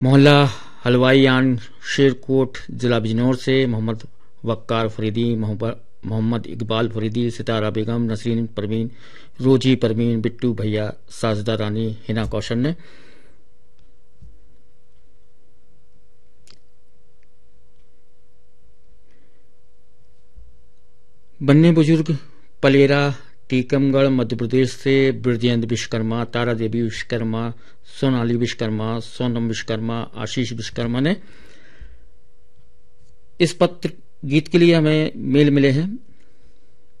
मोहल्ला हलवाईयान शेरकोट जिला बिजनौर से मोहम्मद वक्कार फरीदी, मोहम्मद इकबाल फरीदी, सितारा बेगम, नसरीन परवीन, रोजी परवीन, बिट्टू भैया, साजिदा रानी, हिना कौशल ने। बन्ने बुजुर्ग पलेरा टीकमगढ़ मध्य प्रदेश से ब्रजेंद्र विश्वकर्मा, तारा देवी विश्वकर्मा, सोनाली विश्वकर्मा, सोनम विश्वकर्मा, आशीष विश्वकर्मा ने इस पत्र गीत के लिए हमें मेल मिले हैं।